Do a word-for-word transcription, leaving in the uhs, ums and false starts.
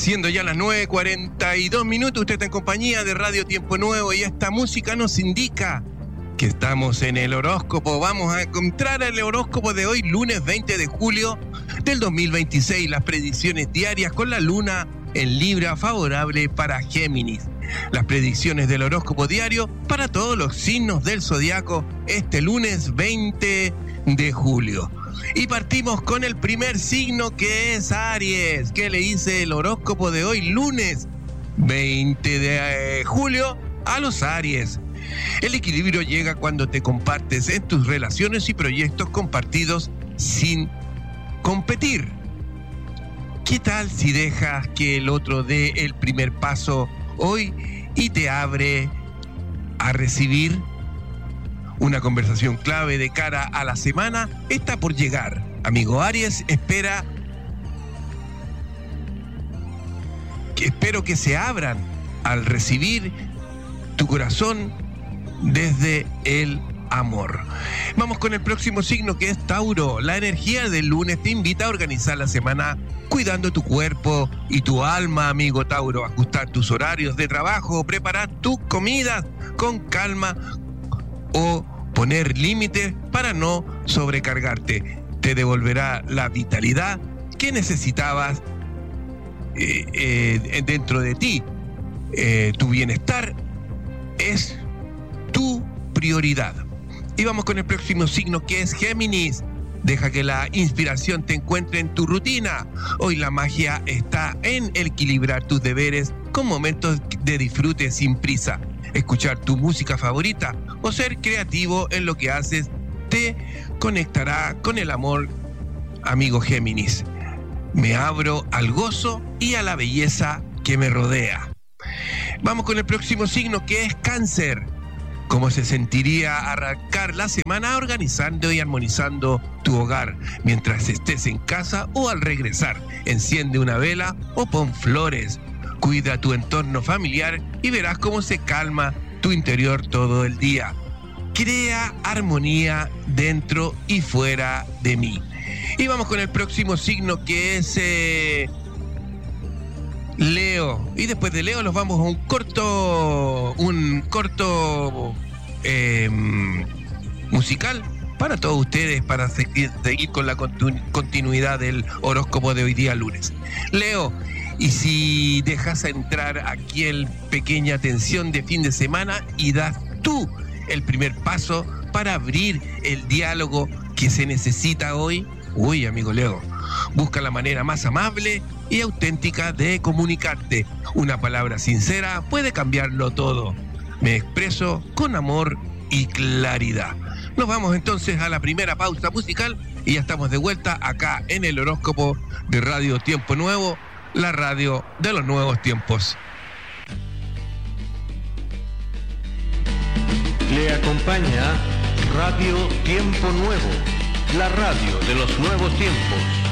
Siendo ya las nueve cuarenta y dos minutos, usted está en compañía de Radio Tiempo Nuevo y esta música nos indica que estamos en el horóscopo. Vamos a encontrar el horóscopo de hoy, lunes veinte de julio del dos mil veintiséis. Las predicciones diarias con la luna en Libra, favorable para Géminis. Las predicciones del horóscopo diario para todos los signos del zodiaco este lunes veinte de julio. Y partimos con el primer signo, que es Aries. ¿Qué le dice el horóscopo de hoy, lunes veinte de julio, a los Aries? El equilibrio llega cuando te compartes en tus relaciones y proyectos compartidos sin competir. ¿Qué tal si dejas que el otro dé el primer paso hoy y te abre a recibir? Una conversación clave de cara a la semana está por llegar. Amigo Aries, espera que espero que se abran al recibir tu corazón desde el amor. Vamos con el próximo signo, que es Tauro. La energía del lunes te invita a organizar la semana cuidando tu cuerpo y tu alma, amigo Tauro. Ajustar tus horarios de trabajo, preparar tus comidas con calma o poner límites para no sobrecargarte. Te devolverá la vitalidad que necesitabas eh, eh, dentro de ti. Eh, tu bienestar es tu prioridad. Y vamos con el próximo signo, que es Géminis. Deja que la inspiración te encuentre en tu rutina. Hoy la magia está en equilibrar tus deberes con momentos de disfrute sin prisa. Escuchar tu música favorita o ser creativo en lo que haces te conectará con el amor, amigo Géminis. Me abro al gozo y a la belleza que me rodea. Vamos con el próximo signo, que es Cáncer. ¿Cómo se sentiría arrancar la semana organizando y armonizando tu hogar mientras estés en casa o al regresar? Enciende una vela o pon flores. Cuida tu entorno familiar y verás cómo se calma tu interior todo el día. Crea armonía dentro y fuera de mí. Y vamos con el próximo signo, que es eh, Leo. Y después de Leo nos vamos a un corto, un corto eh, musical para todos ustedes, para seguir, seguir con la continu- continuidad del horóscopo de hoy día lunes. Leo. Y si dejas entrar aquí el pequeña tensión de fin de semana y das tú el primer paso para abrir el diálogo que se necesita hoy, uy, amigo Leo, busca la manera más amable y auténtica de comunicarte. Una palabra sincera puede cambiarlo todo. Me expreso con amor y claridad. Nos vamos entonces a la primera pausa musical y ya estamos de vuelta acá en el horóscopo de Radio Tiempo Nuevo, la radio de los nuevos tiempos. Le acompaña Radio Tiempo Nuevo, la radio de los nuevos tiempos.